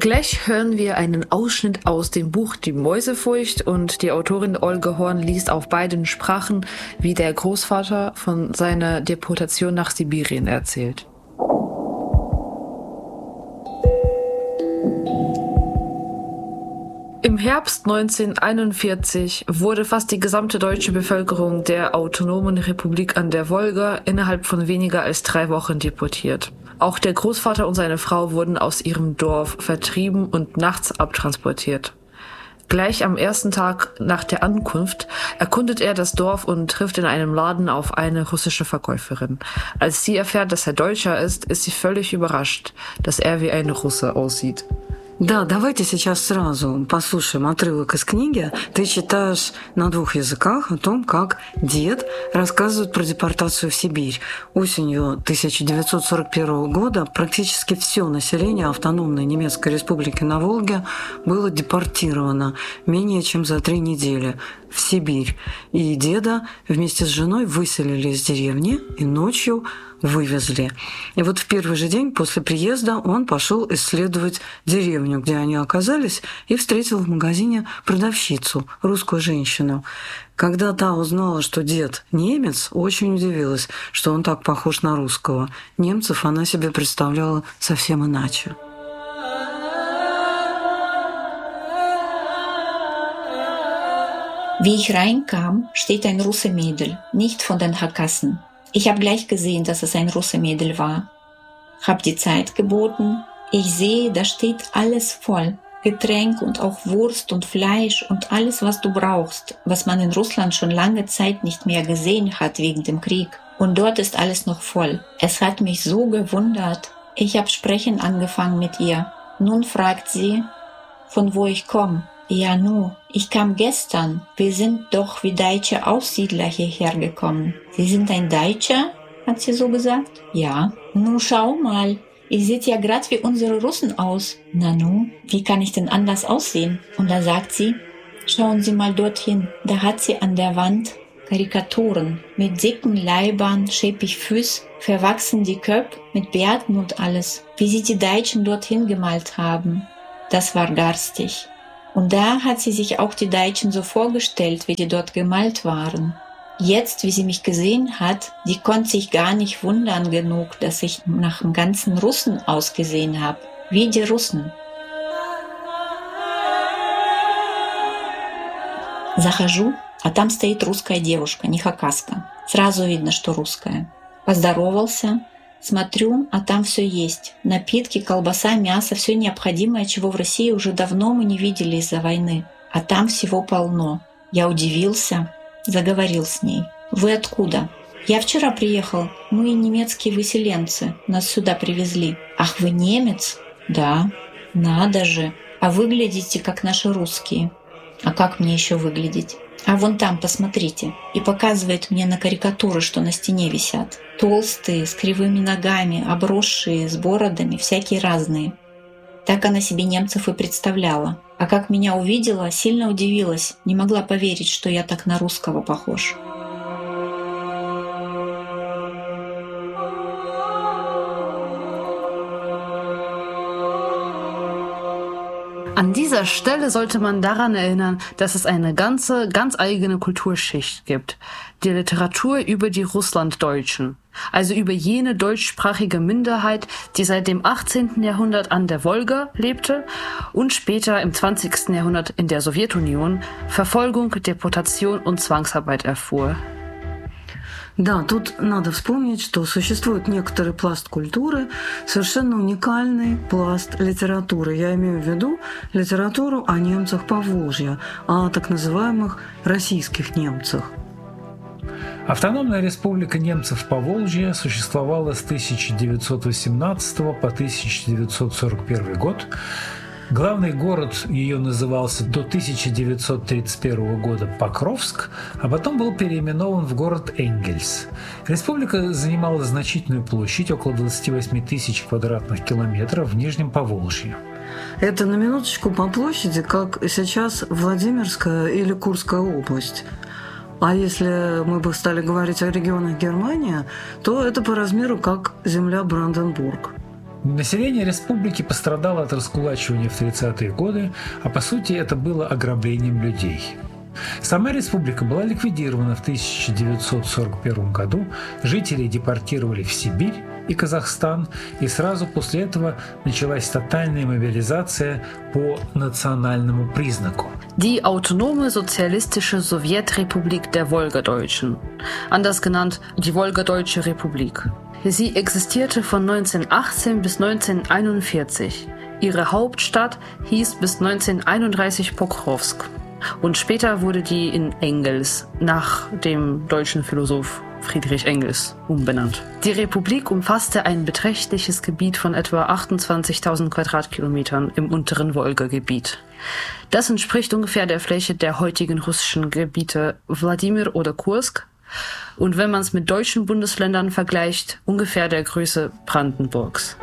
Gleich hören wir einen Ausschnitt aus dem Buch Die Mäusefurcht und die Autorin Olga Horn liest auf beiden Sprachen, wie der Großvater von seiner Deportation nach Sibirien erzählt. Im Herbst 1941 wurde fast die gesamte deutsche Bevölkerung der Autonomen Republik an der Wolga innerhalb von weniger als 3 Wochen deportiert. Auch der Großvater und seine Frau wurden aus ihrem Dorf vertrieben und nachts abtransportiert. Gleich am ersten Tag nach der Ankunft erkundet er das Dorf und trifft in einem Laden auf eine russische Verkäuferin. Als sie erfährt, dass er Deutscher ist sie völlig überrascht, dass er wie ein Russe aussieht. Да, давайте сейчас сразу послушаем отрывок из книги. Ты читаешь на 2 языках о том, как дед рассказывает про депортацию в Сибирь. Осенью 1941 года практически все население автономной немецкой республики на Волге было депортировано менее чем за 3 недели в Сибирь. И деда вместе с женой выселили из деревни и ночью вывезли. И вот в первый же день после приезда он пошел исследовать деревню, где они оказались, и встретил в магазине продавщицу, русскую женщину. Когда та узнала, что дед немец, очень удивилась, что он так похож на русского. Немцев она себе представляла совсем иначе. Wie ich reinkam, steht ein Russe-Mädel, nicht von den Hakassen. Ich habe gleich gesehen, dass es ein Russe-Mädel war. Hab die Zeit geboten. Ich sehe, da steht alles voll. Getränk und auch Wurst und Fleisch und alles, was du brauchst, was man in Russland schon lange Zeit nicht mehr gesehen hat wegen dem Krieg. Und dort ist alles noch voll. Es hat mich so gewundert. Ich habe sprechen angefangen mit ihr. Nun fragt sie, von wo ich komme. Ja, ich kam gestern. Wir sind doch wie deutsche Aussiedler hierher gekommen. Sie sind ein Deutscher? Hat sie so gesagt. Ja. Schau mal. Ihr seht ja grad wie unsere Russen aus. Wie kann ich denn anders aussehen? Und da sagt sie, schauen Sie mal dorthin. Da hat sie an der Wand Karikaturen mit dicken Leibern, scheppig Füß, verwachsen die Köpfe mit Bärten und alles. Wie sie die Deutschen dorthin gemalt haben. Das war garstig. Und da hat sie sich auch die Deutschen so vorgestellt, wie die dort gemalt waren. Jetzt, wie sie mich gesehen hat, die konnte sich gar nicht wundern genug, dass ich nach dem ganzen Russen ausgesehen habe. Wie die Russen. Захожу, а там стоит русская девушка, не хакасска. Сразу видно, что русская. Поздоровался. Смотрю, а там все есть. Напитки, колбаса, мясо, все необходимое, чего в России уже давно мы не видели из-за войны. А там всего полно. Я удивился, заговорил с ней. Вы откуда? Я вчера приехал. Мы немецкие выселенцы. Нас сюда привезли. Ах, вы немец? Да. Надо же. А выглядите, как наши русские. А как мне еще выглядеть? А вон там, посмотрите. И показывает мне на карикатуры, что на стене висят. Толстые, с кривыми ногами, обросшие, с бородами, всякие разные. Так она себе немцев и представляла. А как меня увидела, сильно удивилась. Не могла поверить, что я так на русского похож. An dieser Stelle sollte man daran erinnern, dass es eine ganz eigene Kulturschicht gibt. Die Literatur über die Russlanddeutschen. Also über jene deutschsprachige Minderheit, die seit dem 18. Jahrhundert an der Wolga lebte und später im 20. Jahrhundert in der Sowjetunion Verfolgung, Deportation und Zwangsarbeit erfuhr. Да, тут надо вспомнить, что существует некоторый пласт культуры, совершенно уникальный пласт литературы. Я имею в виду литературу о немцах Поволжья, о так называемых российских немцах. Автономная республика немцев Поволжья существовала с 1918 по 1941 год. Главный город ее назывался до 1931 года Покровск, а потом был переименован в город Энгельс. Республика занимала значительную площадь, около 28 тысяч квадратных километров в Нижнем Поволжье. Это на минуточку по площади, как сейчас Владимирская или Курская область. А если мы бы стали говорить о регионах Германии, то это по размеру как земля Бранденбург. Население республики пострадало от раскулачивания в 30-е годы, а по сути это было ограблением людей. Сама республика была ликвидирована в 1941 году, жителей депортировали в Сибирь и Казахстан, и сразу после этого началась тотальная мобилизация по национальному признаку. Die Autonome Sozialistische Sowjetrepublik der Wolgadeutschen, anders genannt die Wolgadeutsche Republik. Sie existierte von 1918 bis 1941. Ihre Hauptstadt hieß bis 1931 Pokrovsk. Und später wurde die in Engels, nach dem deutschen Philosoph Friedrich Engels, umbenannt. Die Republik umfasste ein beträchtliches Gebiet von etwa 28.000 Quadratkilometern im unteren Wolgagebiet. Das entspricht ungefähr der Fläche der heutigen russischen Gebiete Wladimir oder Kursk und wenn man es mit deutschen Bundesländern vergleicht, ungefähr der Größe Brandenburgs.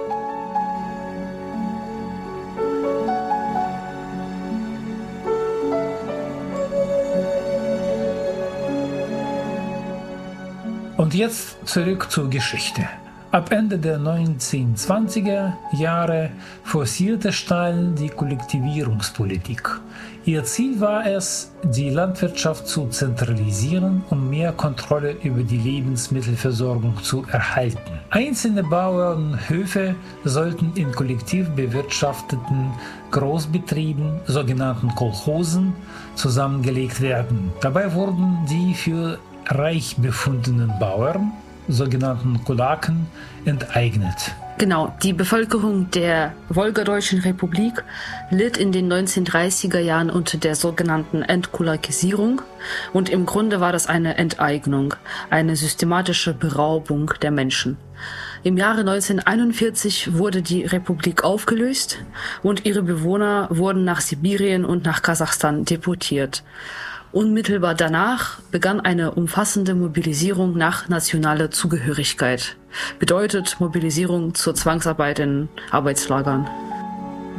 Und jetzt zurück zur Geschichte. Ab Ende der 1920er Jahre forcierte Stalin die Kollektivierungspolitik. Ihr Ziel war es, die Landwirtschaft zu zentralisieren, um mehr Kontrolle über die Lebensmittelversorgung zu erhalten. Einzelne Bauernhöfe sollten in kollektiv bewirtschafteten Großbetrieben, sogenannten Kolchosen, zusammengelegt werden. Dabei wurden die für reich befundenen Bauern, sogenannten Kulaken, enteignet. Genau, die Bevölkerung der Wolgadeutschen Republik litt in den 1930er Jahren unter der sogenannten Entkulakisierung und im Grunde war das eine Enteignung, eine systematische Beraubung der Menschen. Im Jahre 1941 wurde die Republik aufgelöst und ihre Bewohner wurden nach Sibirien und nach Kasachstan deportiert. Unmittelbar danach begann eine umfassende Mobilisierung nach nationaler Zugehörigkeit. Bedeutet Mobilisierung zur Zwangsarbeit in Arbeitslagern.